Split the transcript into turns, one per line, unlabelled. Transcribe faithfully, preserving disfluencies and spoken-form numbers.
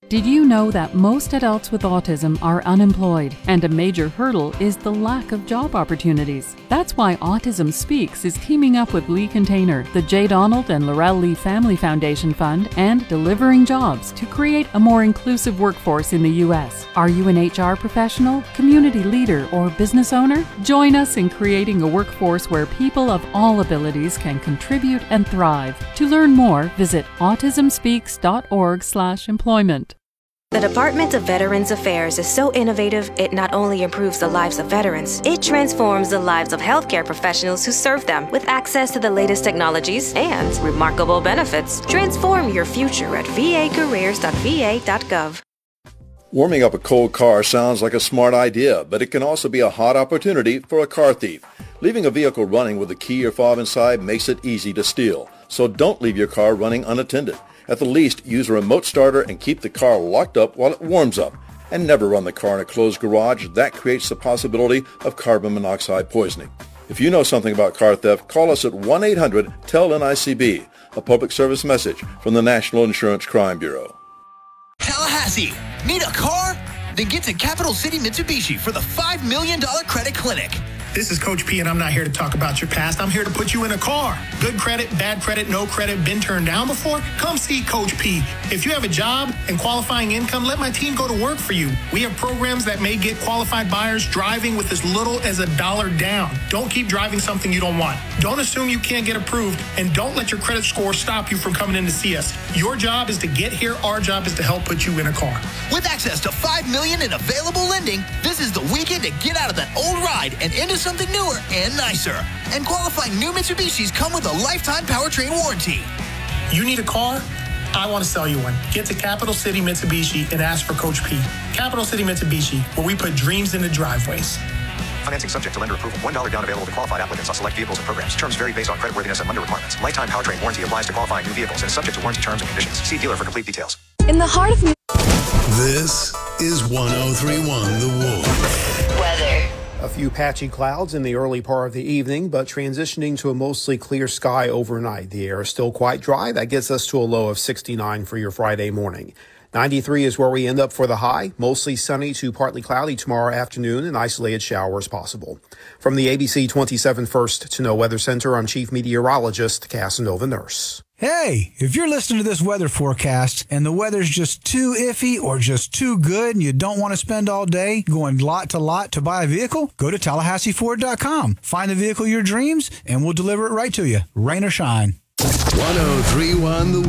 Did you know that most adults with autism are unemployed, and a major hurdle is the lack of job opportunities? That's why Autism Speaks is teaming up with Lee Container, the J. Donald and Laurel Lee Family Foundation Fund, and Delivering Jobs to create a more inclusive workforce in the U S. Are you an H R professional, community leader, or business owner? Join us in creating a workforce where people of all abilities can contribute and thrive. To learn more, visit autism speaks dot org slash employment.
The Department of Veterans Affairs is so innovative, it not only improves the lives of veterans, it transforms the lives of healthcare professionals who serve them with access to the latest technologies and remarkable benefits. Transform your future at v a careers dot v a dot gov.
Warming up a cold car sounds like a smart idea, but it can also be a hot opportunity for a car thief. Leaving a vehicle running with a key or fob inside makes it easy to steal. So don't leave your car running unattended. At the least, use a remote starter and keep the car locked up while it warms up. And never run the car in a closed garage. That creates the possibility of carbon monoxide poisoning. If you know something about car theft, call us at one eight hundred T E L N I C B, a public service message from the National Insurance Crime Bureau.
Tallahassee, need a car? Then get to Capital City Mitsubishi for the five million dollars Credit Clinic.
This is Coach P, and I'm not here to talk about your past. I'm here to put you in a car. Good credit, bad credit, no credit, been turned down before? Come see Coach P. If you have a job and qualifying income, let my team go to work for you. We have programs that may get qualified buyers driving with as little as a dollar down. Don't keep driving something you don't want. Don't assume you can't get approved, and don't let your credit score stop you from coming in to see us. Your job is to get here. Our job is to help put you in a car.
With access to five million dollars in available lending, this is the weekend to get out of that old ride and into something newer and nicer. And qualifying new Mitsubishis come with a lifetime powertrain warranty.
You need a car? I want to sell you one. Get to Capital City Mitsubishi and ask for Coach P. Capital City Mitsubishi, where we put dreams into driveways.
Financing subject to lender approval. one dollar down available to qualified applicants on select vehicles and programs. Terms vary based on creditworthiness and lender requirements. Lifetime powertrain warranty applies to qualifying new vehicles and is subject to warranty terms and conditions. See dealer for complete details.
In the heart of...
This is one oh three point one The Wolf.
Weather.
A few patchy clouds in the early part of the evening, but transitioning to a mostly clear sky overnight. The air is still quite dry. That gets us to a low of sixty-nine for your Friday morning. ninety-three is where we end up for the high. Mostly sunny to partly cloudy tomorrow afternoon and isolated showers possible. From the A B C twenty-seven First to Know Weather Center, I'm Chief Meteorologist Casanova Nurse.
Hey, if you're listening to this weather forecast and the weather's just too iffy or just too good and you don't want to spend all day going lot to lot to buy a vehicle, go to Tallahassee Ford dot com. Find the vehicle of your dreams and we'll deliver it right to you, rain or shine.
one oh three point one The